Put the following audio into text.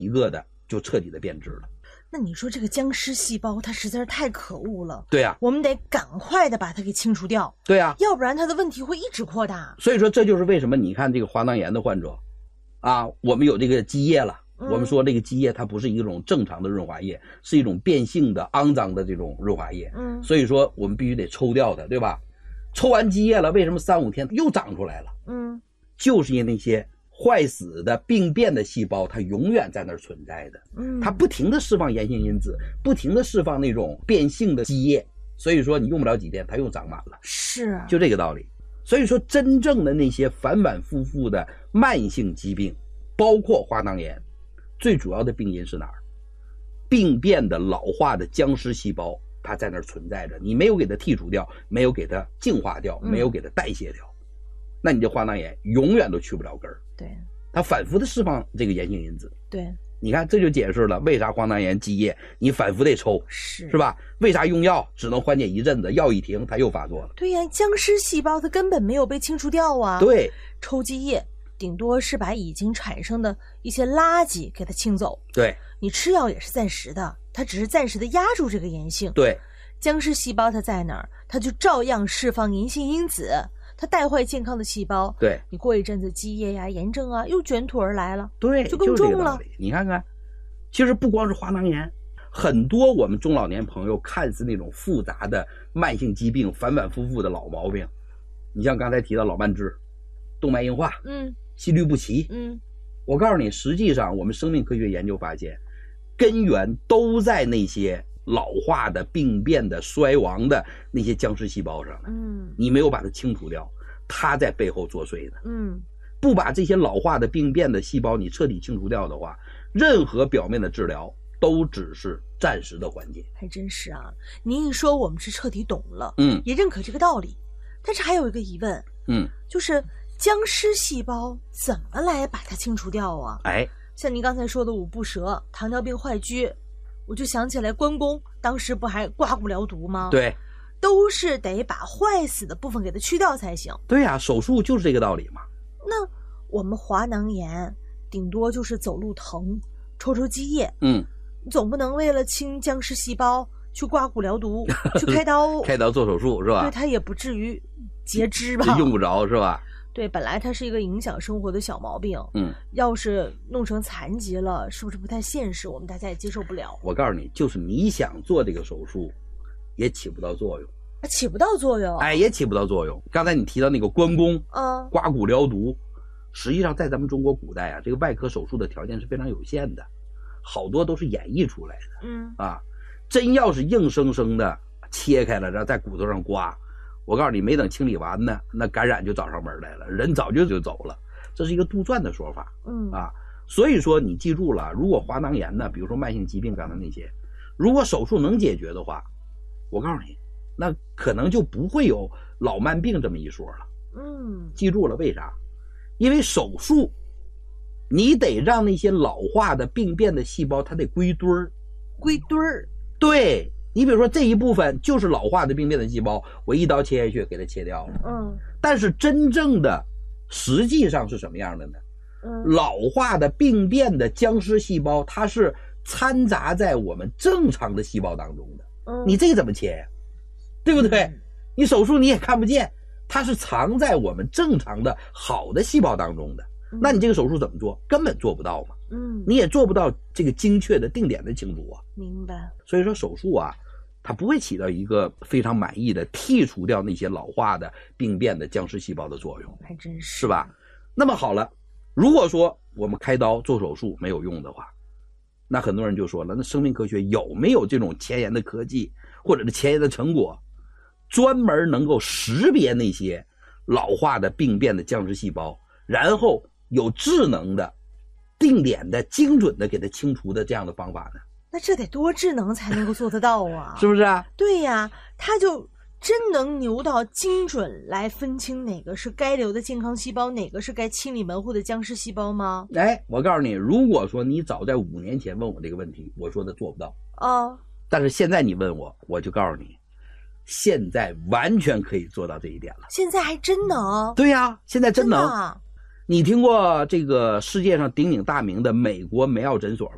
一个的就彻底的变质了。 那你说这个僵尸细胞它实在是太可恶了。 对啊， 我们得赶快的把它给清除掉。 对啊， 要不然它的问题会一直扩大。 所以说这就是为什么你看这个滑囊炎的患者啊，我们有这个积液了，我们说这个积液它不是一种正常的润滑液，是一种变性的肮脏的这种润滑液。所以说我们必须得抽掉它，对吧？抽完积液了，为什么3、5天又长出来了？就是因为那些坏死的病变的细胞它永远在那儿存在的，它不停的释放炎性因子，不停的释放那种变性的积液，所以说你用不了几天它又长满了， 是就这个道理。所以说真正的那些反反复复的慢性疾病，包括滑囊炎，最主要的病因是哪儿？病变的老化的僵尸细胞它在那儿存在着，你没有给它剔除掉，没有给它净化掉，没有给它代谢掉，那你这滑囊炎永远都去不了根儿。 对， 它反复的释放这个炎性因子。 对， 你看这就解释了为啥滑囊炎积液你反复得抽，是吧？为啥用药只能缓解一阵子，药一停它又发作了？ 对呀，僵尸细胞它根本没有被清除掉啊。 对， 抽积液顶多是把已经产生的一些垃圾给它清走。 对， 你吃药也是暂时的，它只是暂时的压住这个炎性。 对， 僵尸细胞它在哪儿，它就照样释放炎性因子，它带坏健康的细胞。 对， 你过一阵子积液呀、炎症啊又卷土而来了。 对， 就更重了。 你看看，其实不光是滑囊炎，很多我们中老年朋友看似那种复杂的慢性疾病，反反复复的老毛病，你像刚才提到老慢支、动脉硬化、心律不齐，我告诉你，实际上我们生命科学研究发现，根源都在那些老化的、病变的、衰亡的那些僵尸细胞上了。你没有把它清除掉，它在背后作祟的。不把这些老化的、病变的细胞你彻底清除掉的话，任何表面的治疗都只是暂时的缓解。 还真是啊，您一说我们是彻底懂了，也认可这个道理。但是还有一个疑问，就是僵尸细胞怎么来把它清除掉啊？像您刚才说的五步蛇、糖尿病坏疽，我就想起来关公当时不还刮骨疗毒吗？ 对， 都是得把坏死的部分给它去掉才行。 对呀，手术就是这个道理嘛。 那我们滑囊炎顶多就是走路疼，抽抽积液，总不能为了清僵尸细胞去刮骨疗毒去开刀开刀做手术是吧？ 对，它也不至于截肢吧？ 用不着是吧？ 对，本来它是一个影响生活的小毛病，要是弄成残疾了，是不是不太现实？我们大家也接受不了。 我告诉你，就是你想做这个手术，也起不到作用。 起不到作用？ 也起不到作用。刚才你提到那个关公，刮骨疗毒，实际上在咱们中国古代啊，这个外科手术的条件是非常有限的，好多都是演绎出来的。真要是硬生生的切开了，然后在骨头上刮，我告诉你，没等清理完呢，那感染就找上门来了，人早就走了。这是一个杜撰的说法。所以说你记住了，如果滑囊炎呢，比如说慢性疾病刚才那些，如果手术能解决的话，我告诉你，那可能就不会有老慢病这么一说了。记住了，为啥？因为手术你得让那些老化的病变的细胞它得归堆儿。 归堆儿？ 对，你比如说这一部分就是老化的病变的细胞，我一刀切下去给它切掉了。但是真正的实际上是什么样的呢？老化的病变的僵尸细胞它是掺杂在我们正常的细胞当中的。你这个怎么切呀？对不对？你手术你也看不见，它是藏在我们正常的好的细胞当中的。那你这个手术怎么做？根本做不到嘛。你也做不到这个精确的定点的清除啊。 明白。 所以说手术啊，它不会起到一个非常满意的剔除掉那些老化的病变的僵尸细胞的作用。 还真是。 是吧？那么好了，如果说我们开刀做手术没有用的话，那很多人就说了，那生命科学有没有这种前沿的科技或者是前沿的成果，专门能够识别那些老化的病变的僵尸细胞，然后有智能的、定点的、精准的给它清除的这样的方法呢？ 那这得多智能才能够做得到啊？ 是不是啊？ 对呀，它就真能牛到精准来分清哪个是该留的健康细胞，哪个是该清理门户的僵尸细胞吗？ 我告诉你，如果说你早在5年前问我这个问题，我说的做不到但是现在你问我，我就告诉你，现在完全可以做到这一点了。 现在还真能？ 对呀，现在真能。你听过这个世界上鼎鼎大名的美国梅奥诊所吧？